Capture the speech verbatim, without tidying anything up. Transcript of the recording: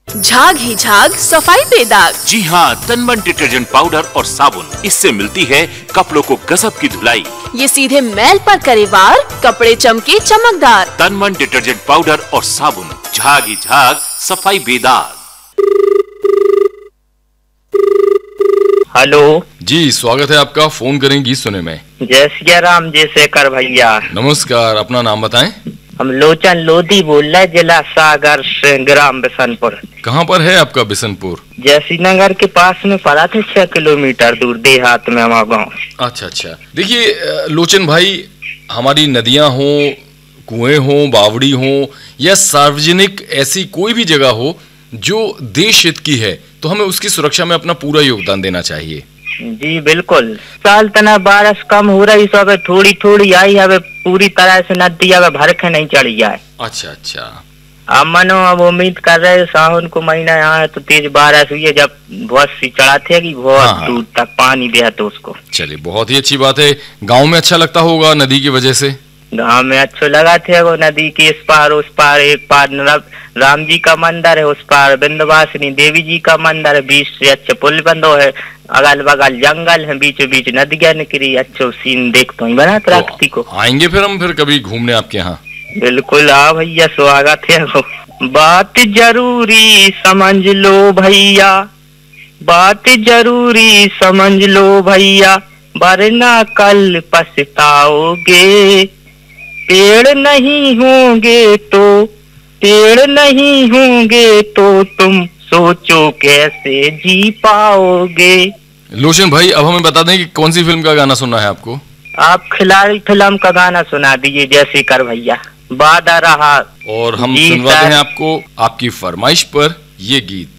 झाग ही झाग सफाई बेदाग। जी हाँ, तनमन डिटर्जेंट पाउडर और साबुन, इससे मिलती है कपड़ों को गजब की धुलाई। ये सीधे मैल पर करे वार, कपड़े चमके चमकदार। तनमन डिटर्जेंट पाउडर और साबुन, झाग ही झाग सफाई बेदाग। हेलो जी, स्वागत है आपका। फोन करें गीत सुने में। जय सिया राम, जय शेखर भैया। नमस्कार, अपना नाम बताएं। हम लोचन लोधी बोल रहे, जिला सागर से, ग्राम बिशनपुर। कहाँ पर है आपका बिशनपुर? जयसी नगर के पास में पड़ा थे, छह किलोमीटर दूर देहात में हमारा गाँव। अच्छा अच्छा। देखिए लोचन भाई, हमारी नदियां हो, कुएं हो, बावड़ी हो या सार्वजनिक ऐसी कोई भी जगह हो जो देश हित की है, तो हमें उसकी सुरक्षा में अपना पूरा योगदान देना चाहिए। जी बिल्कुल। साल तना बारिश कम हो रही, सब थोड़ी थोड़ी आई है, पूरी तरह से नदी अब भर के नहीं चढ़ी जाए। अच्छा अच्छा। अब मनो अब उम्मीद कर रहे सावन को महीना यहाँ है तो तेज बारिश हुई है, जब बहुत सी चढ़ाते है कि बहुत हाँ। दूर तक पानी दे तो उसको। चलिए, बहुत ही अच्छी बात है। गांव में अच्छा लगता होगा नदी की वजह से? गाँव में अच्छा लगा थे, वो नदी के इस पार उस पार, एक पार राम जी का मंदिर है, उस पार विंध्यवासिनी देवी जी का मंदिर है, बीच से अच्छे पुल बंदो है, अगल बगल जंगल है, बीचों बीच नदियाँ निकली, अच्छो सीन देखता हूँ बना प्रकृति को। आएंगे फिर हम फिर कभी घूमने आपके यहाँ। बिल्कुल आ भैया, स्वागत है। बात जरूरी समझ लो भैया, बात जरूरी समझ लो भैया, वरना कल पछताओगे। पेड़ नहीं होंगे तो पेड़ नहीं होंगे तो तुम सोचो कैसे जी पाओगे। लोचन भाई, अब हमें बता दें कि कौन सी फिल्म का गाना सुनना है आपको? आप खिलाड़ी फिल्म का गाना सुना दीजिए, जैसे कर भैया। वादा रहा। और हम जी सुनवाते सर। हैं आपको आपकी फरमाइश पर ये गीत।